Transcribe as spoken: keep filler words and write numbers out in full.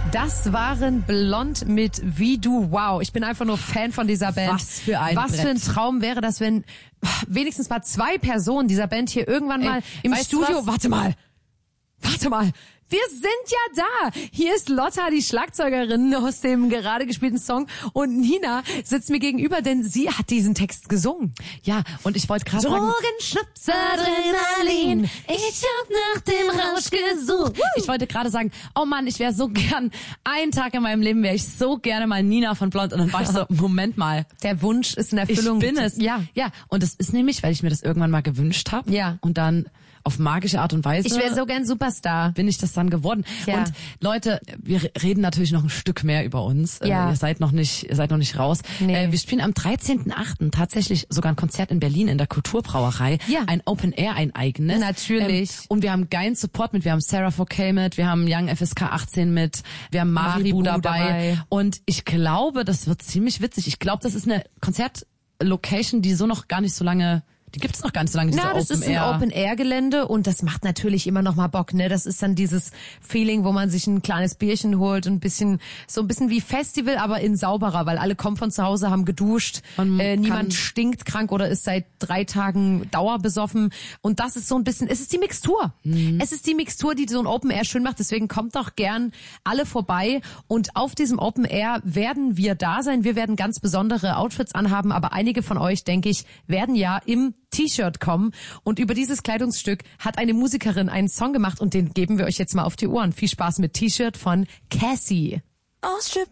Das waren Blond mit Wie du. Wow, ich bin einfach nur Fan von dieser Band. Was für ein Was Brett. für ein Traum wäre das, wenn wenigstens mal zwei Personen dieser Band hier irgendwann mal Ey, im weißt du Studio... was? Warte mal, warte mal. Wir sind ja da. Hier ist Lotta, die Schlagzeugerin aus dem gerade gespielten Song. Und Nina sitzt mir gegenüber, denn sie hat diesen Text gesungen. Ja, und ich wollte gerade sagen... Drogen, Schnaps, Adrenalin. Ich hab nach dem Rausch gesucht. Ich wollte gerade sagen, oh Mann, ich wäre so gern, einen Tag in meinem Leben wäre ich so gerne mal Nina von Blond. Und dann war ich so, Moment mal. Der Wunsch ist in Erfüllung. Ich bin es. Ja. Ja, und das ist nämlich, weil ich mir das irgendwann mal gewünscht habe. Ja. Und dann auf magische Art und Weise... Ich wäre so gern Superstar. bin ich das dann geworden. Ja. Und Leute, wir reden natürlich noch ein Stück mehr über uns. Ja. Äh, ihr seid noch nicht, ihr seid noch nicht raus. Nee. Äh, wir spielen am dreizehnten achten tatsächlich sogar ein Konzert in Berlin in der Kulturbrauerei. Ja. Ein Open Air, ein eigenes. Natürlich. Ähm, und wir haben geilen Support mit. Wir haben Sarah four K mit, wir haben Young F S K achtzehn mit, wir haben Maribu, Maribu dabei. dabei. Und ich glaube, das wird ziemlich witzig. Ich glaube, das ist eine Konzertlocation, die so noch gar nicht so lange... Die gibt's noch gar nicht so lange, diese Na, das Open ist ein Air. Open-Air-Gelände und das macht natürlich immer noch mal Bock, ne? Das ist dann dieses Feeling, wo man sich ein kleines Bierchen holt und ein bisschen, so ein bisschen wie Festival, aber in sauberer, weil alle kommen von zu Hause, haben geduscht, Man äh, niemand kann- stinkt krank oder ist seit drei Tagen dauerbesoffen und das ist so ein bisschen, es ist die Mixtur. Mhm. Es ist die Mixtur, die so ein Open-Air schön macht, deswegen kommt doch gern alle vorbei und auf diesem Open-Air werden wir da sein, wir werden ganz besondere Outfits anhaben, aber einige von euch, denke ich, werden ja im T-Shirt kommen und über dieses Kleidungsstück hat eine Musikerin einen Song gemacht und den geben wir euch jetzt mal auf die Ohren. Viel Spaß mit T-Shirt von Cassie. Oh, strip